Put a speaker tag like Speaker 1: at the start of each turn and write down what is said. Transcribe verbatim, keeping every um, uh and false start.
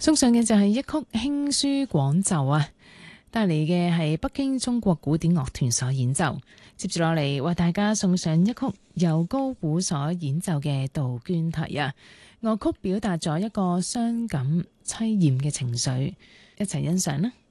Speaker 1: 送上嘅就係一曲輕書廣奏啊，帶嚟嘅係北京中國古典樂團所演奏。接住落嚟為大家送上一曲由高古所演奏嘅杜鵑啼啊，樂曲表達咗一個傷感淒艷嘅情緒，一齊欣賞啦。